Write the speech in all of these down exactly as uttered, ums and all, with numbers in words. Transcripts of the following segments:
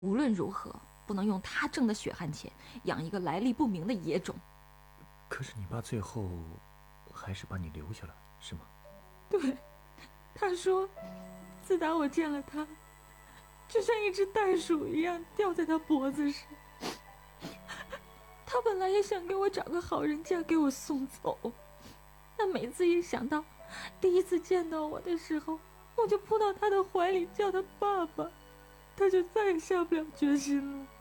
无论如何不能用他挣的血汗钱养一个来历不明的野种。 可是你爸最后还是把你留下了，是吗？ 对，他说自打我见了他，就像一只袋鼠一样吊在他脖子上。他本来也想给我找个好人家给我送走，但每次一想到第一次见到我的时候，我就扑到他的怀里叫他爸爸，他就再也下不了决心了。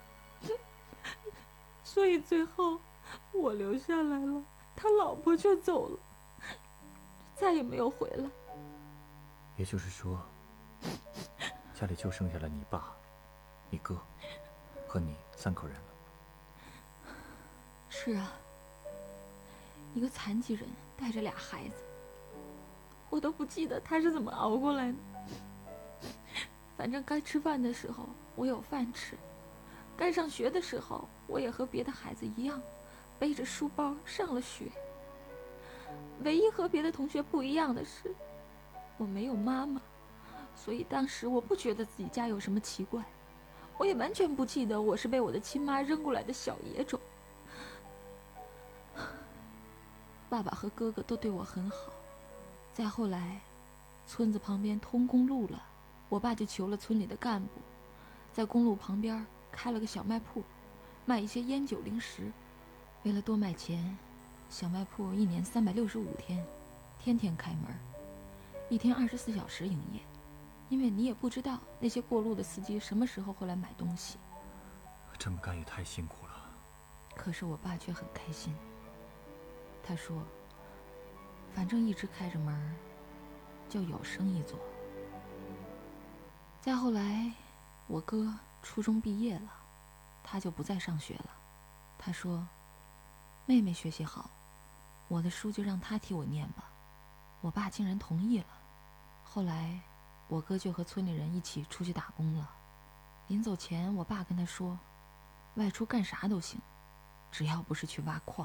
所以最后我留下来了，他老婆却走了，再也没有回来。 也就是说，家里就剩下了你爸、你哥和你三口人了。 是啊，一个残疾人带着俩孩子，我都不记得他是怎么熬过来的。反正该吃饭的时候我有饭吃，该上学的时候我也和别的孩子一样背着书包上了学。唯一和别的同学不一样的是，我没有妈妈，所以当时我不觉得自己家有什么奇怪，我也完全不记得我是被我的亲妈扔过来的小野种。爸爸和哥哥都对我很好，再后来村子旁边通公路了，我爸就求了村里的干部，在公路旁边开了个小卖铺，卖一些烟酒零食。为了多卖钱，小卖铺一年三百六十五天天天开门，一天二十四小时营业，因为你也不知道那些过路的司机什么时候会来买东西。 这么干也太辛苦了。 可是我爸却很开心，他说反正一直开着门就有生意做。再后来我哥初中毕业了，他就不再上学了。他说妹妹学习好，我的书就让他替我念吧。我爸竟然同意了。后来我哥就和村里人一起出去打工了。临走前我爸跟他说，外出干啥都行，只要不是去挖矿。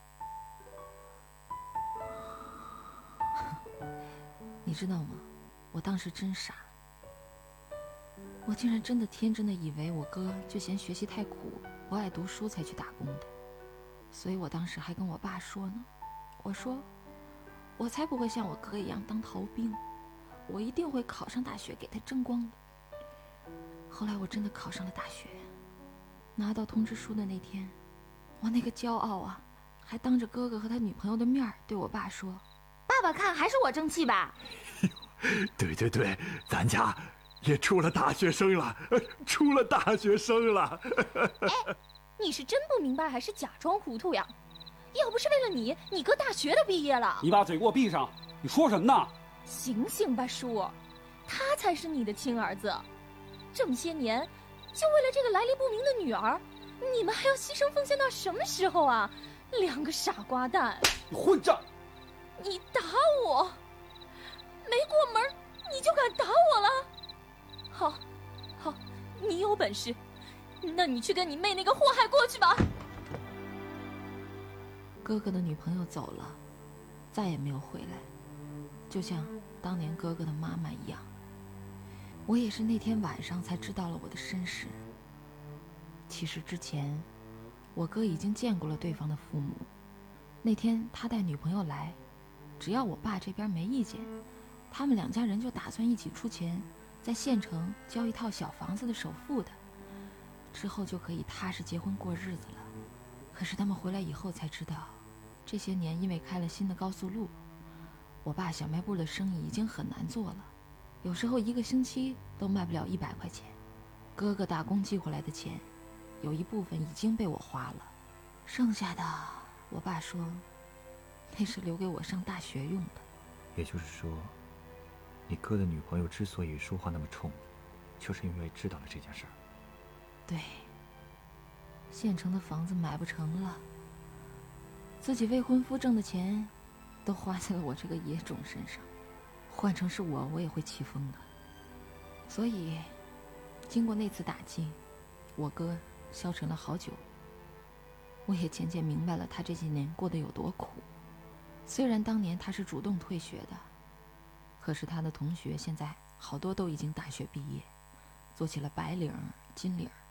你知道吗？我当时真傻，我竟然真的天真的以为我哥就嫌学习太苦，不爱读书才去打工的。所以我当时还跟我爸说呢，我说我才不会像我哥一样当逃兵，我一定会考上大学给他争光的。后来我真的考上了大学，拿到通知书的那天，我那个骄傲啊，还当着哥哥和他女朋友的面对我爸说，爸爸看还是我争气吧。 对对对，咱家也出了大学生了，出了大学生了。 哎，你是真不明白还是假装糊涂呀？要不是为了你，你哥大学都毕业了。 你把嘴给我闭上，你说什么呢？ 醒醒吧叔，他才是你的亲儿子，这么些年就为了这个来历不明的女儿，你们还要牺牲奉献到什么时候啊？两个傻瓜蛋！ 你混账！ 你打我，没过门你就敢打我了？好，好，你有本事，那你去跟你妹那个祸害过去吧。 哥哥的女朋友走了，再也没有回来，就像当年哥哥的妈妈一样。我也是那天晚上才知道了我的身世。其实之前我哥已经见过了对方的父母，那天他带女朋友来，只要我爸这边没意见，他们两家人就打算一起出钱在县城交一套小房子的首付的，之后就可以踏实结婚过日子了。可是他们回来以后才知道，这些年因为开了新的高速路，我爸小卖部的生意已经很难做了，有时候一个星期都卖不了一百块钱。哥哥打工寄回来的钱，有一部分已经被我花了，剩下的我爸说那是留给我上大学用的。 也就是说，你哥的女朋友之所以说话那么冲，就是因为知道了这件事儿。 对，县城的房子买不成了，自己未婚夫挣的钱都花在了我这个野种身上，换成是我我也会气疯的。所以经过那次打击，我哥消沉了好久，我也渐渐明白了他这些年过得有多苦。虽然当年他是主动退学的，可是他的同学现在好多都已经大学毕业，做起了白领、 金玲儿。